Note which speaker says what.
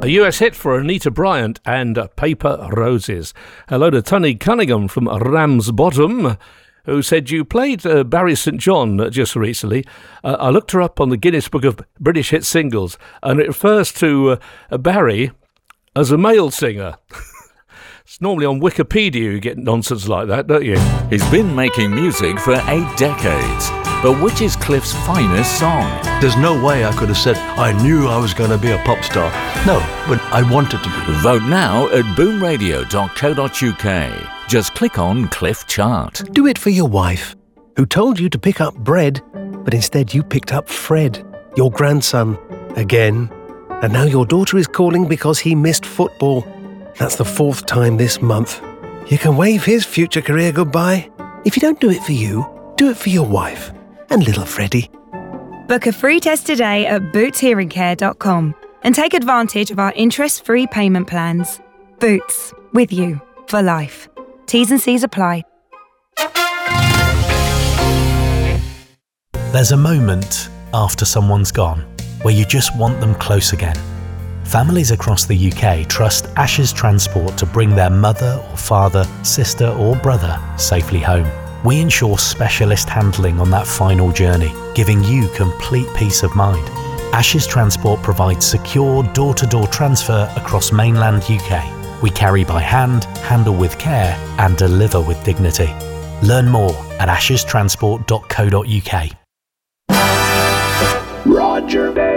Speaker 1: A US hit for Anita Bryant and Paper Roses. Hello to Tony Cunningham from Ramsbottom, who said, you played Barry St John just recently. I looked her up on the Guinness Book of British Hit Singles, and it refers to Barry as a male singer. It's normally on Wikipedia you get nonsense like that, don't you?
Speaker 2: He's been making music for 8 decades. But which is Cliff's finest song?
Speaker 3: There's no way I could have said I knew I was going to be a pop star. No, but I wanted to be.
Speaker 2: Vote now at boomradio.co.uk. Just click on Cliff Chart.
Speaker 4: Do it for your wife, who told you to pick up bread, but instead you picked up Fred, your grandson, again. And now your daughter is calling because he missed football. That's the 4th time this month. You can wave his future career goodbye. If you don't do it for you, do it for your wife and little Freddie.
Speaker 5: Book a free test today at bootshearingcare.com and take advantage of our interest-free payment plans. Boots, with you for life. T's and C's apply.
Speaker 6: There's a moment after someone's gone where you just want them close again. Families across the UK trust Ashes Transport to bring their mother or father, sister or brother safely home. We ensure specialist handling on that final journey, giving you complete peace of mind. Ashes Transport provides secure door-to-door transfer across mainland UK. We carry by hand, handle with care and deliver with dignity. Learn more at ashestransport.co.uk.
Speaker 7: Roger.